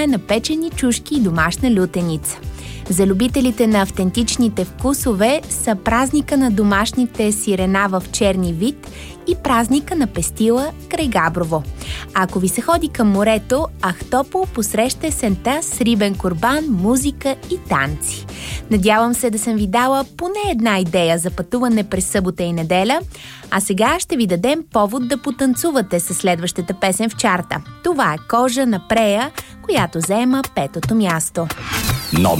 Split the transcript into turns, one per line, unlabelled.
е на печени чушки и домашна лютеница. За любителите на автентичните вкусове са празника на домашните сирена в черни вид и празника на пестила край Габрово. Ако ви се ходи към морето, Ахтопол посреща есента с рибен курбан, музика и танци. Надявам се да съм ви дала поне една идея за пътуване през събота и неделя, а сега ще ви дадем повод да потанцувате със следващата песен в чарта. Това е Кожа на Прея, която заема 5-то място.
Номер